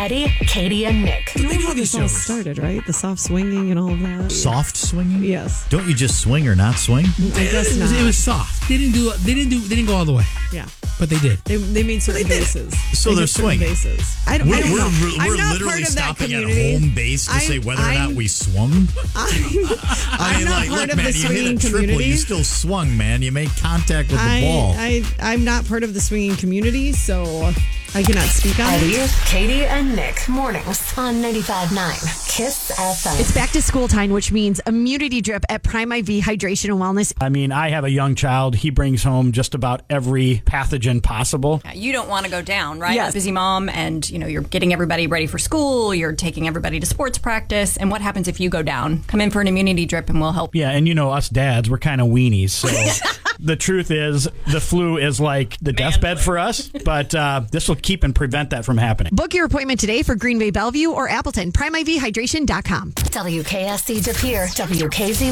Eddie, Katie, and Nick. You know do how these this all shows? started, right? The soft swinging and all of that. Soft swinging? Yes. Don't you just swing or not swing? I guess not. It was soft. They didn't go all the way. Yeah. But they did. They made certain bases. So They they're did certain swinging. bases. I don't know. We're I'm not literally part of that stopping at community. home base to say whether or not we swung. I'm not part of man, the you hit swinging a triple, community. you still swung, man. You made contact with the ball. I'm not part of the swinging community, so I cannot speak on Eddie, it. Katie, and Nick. Mornings on 95.9 Kiss FM. It's back to school time, which means immunity drip at Prime IV Hydration and Wellness. I mean, I have a young child. He brings home just about every pathogen possible. You don't want to go down, right? Yes. As a busy mom, and you're getting everybody ready for school, you're taking everybody to sports practice, and what happens if you go down? Come in for an immunity drip and we'll help. Yeah, and us dads, we're kind of weenies. So the truth is, the flu is like the deathbed for us, but this will keep and prevent that from happening. Book your appointment today for Green Bay Bellevue or Appleton. PrimeIVHydration.com. WKSC De Pere, WKZ